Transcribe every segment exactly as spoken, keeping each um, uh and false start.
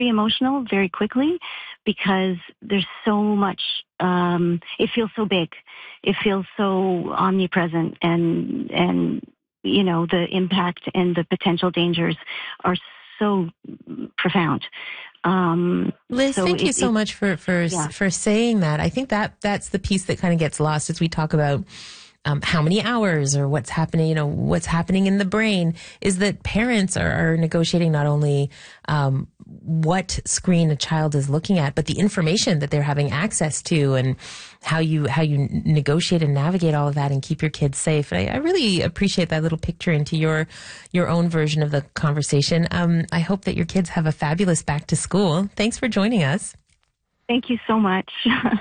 very emotional very quickly because there's so much, um, it feels so big. It feels so omnipresent, and, and, you know, the impact and the potential dangers are so profound. Um, Liz, so thank it, you so it, much for, for, yeah. for saying that. I think that that's the piece that kind of gets lost as we talk about Um, how many hours or what's happening, you know, what's happening in the brain, is that parents are, are negotiating not only um, what screen a child is looking at, but the information that they're having access to, and how you how you negotiate and navigate all of that and keep your kids safe. I, I really appreciate that little picture into your your own version of the conversation. Um, I hope that your kids have a fabulous back to school. Thanks for joining us. Thank you so much.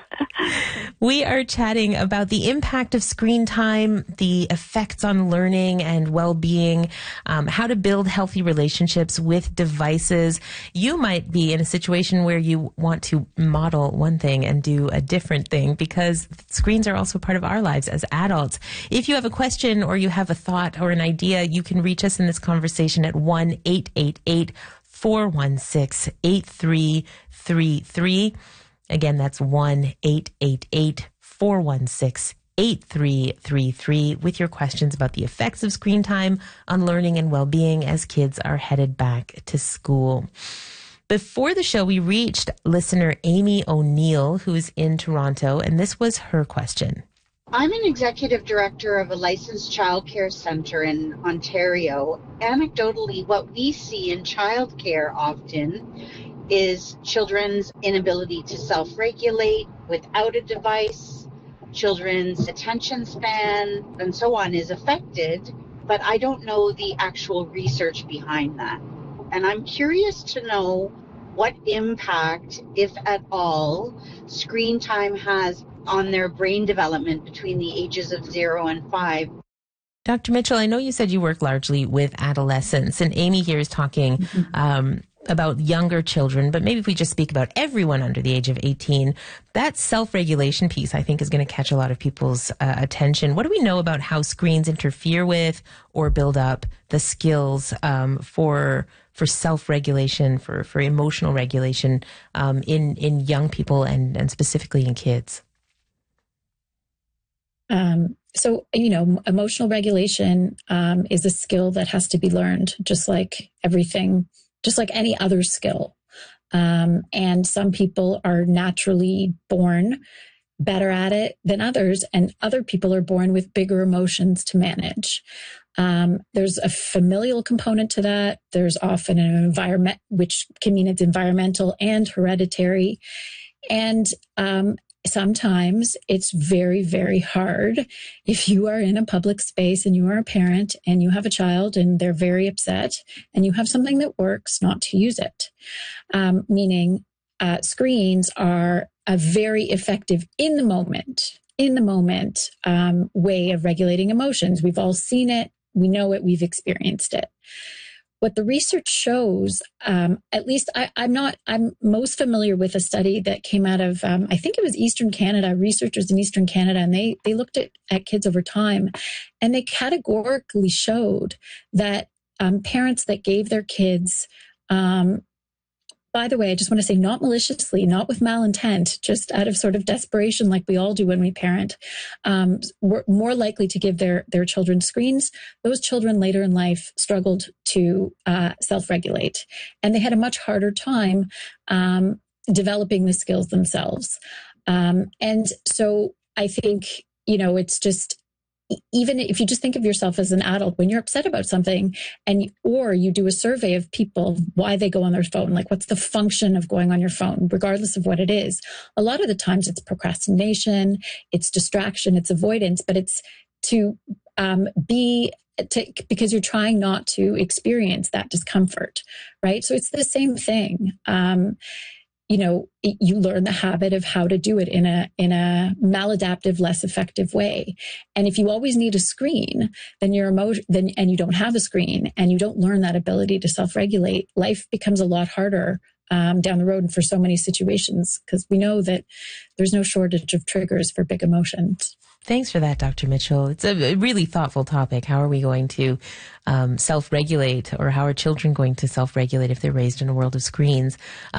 We are chatting about the impact of screen time, the effects on learning and well-being, um, how to build healthy relationships with devices. You might be in a situation where you want to model one thing and do a different thing, because screens are also part of our lives as adults. If you have a question or you have a thought or an idea, you can reach us in this conversation at one eight eight eight, four one six, eight three three three. Again, that's one eight eight eight, four one six, eight three three three with your questions about the effects of screen time on learning and well-being as kids are headed back to school. Before the show, we reached listener Amy O'Neill, who's in Toronto, and this was her question. I'm an executive director of a licensed childcare center in Ontario. Anecdotally, what we see in childcare often is children's inability to self-regulate without a device, children's attention span, and so on is affected, but I don't know the actual research behind that. And I'm curious to know what impact, if at all, screen time has on their brain development between the ages of zero and five. Doctor Mitchell, I know you said you work largely with adolescents, and Amy here is talking mm-hmm. um, about younger children, but maybe if we just speak about everyone under the age of eighteen, that self-regulation piece, I think, is going to catch a lot of people's uh, attention. What do we know about how screens interfere with or build up the skills um, for for self-regulation, for, for emotional regulation um, in, in young people and, and specifically in kids? Um, so, you know, emotional regulation um, is a skill that has to be learned, just like everything, just like any other skill. Um, and some people are naturally born better at it than others, and other people are born with bigger emotions to manage. Um, there's a familial component to that. There's often an environment, which can mean it's environmental and hereditary. And um, sometimes it's very, very hard if you are in a public space and you are a parent and you have a child and they're very upset and you have something that works, not to use it. Um, meaning uh, screens are a very effective in the moment, in the moment um, way of regulating emotions. We've all seen it. We know it. We've experienced it. What the research shows, um, at least I, I'm not, I'm most familiar with a study that came out of, um, I think it was Eastern Canada, researchers in Eastern Canada, and they, they looked at, at kids over time, and they categorically showed that um, parents that gave their kids, um, by the way, I just want to say, not maliciously, not with malintent, just out of sort of desperation, like we all do when we parent, um, were more likely to give their, their children screens. Those children later in life struggled to uh, self-regulate, and they had a much harder time um, developing the skills themselves. Um, and so I think, you know, it's just, even if you just think of yourself as an adult, when you're upset about something, and or you do a survey of people, why they go on their phone, like what's the function of going on your phone, regardless of what it is. A lot of the times it's procrastination, it's distraction, it's avoidance, but it's to um, be to, because you're trying not to experience that discomfort, right? So it's the same thing. Um, you know, you learn the habit of how to do it in a, in a maladaptive, less effective way. And if you always need a screen, then your emotion, then, and you don't have a screen and you don't learn that ability to self-regulate, life becomes a lot harder um, down the road and for so many situations, because we know that there's no shortage of triggers for big emotions. Thanks for that, Doctor Mitchell. It's a really thoughtful topic. How are we going to um, self-regulate, or how are children going to self-regulate if they're raised in a world of screens?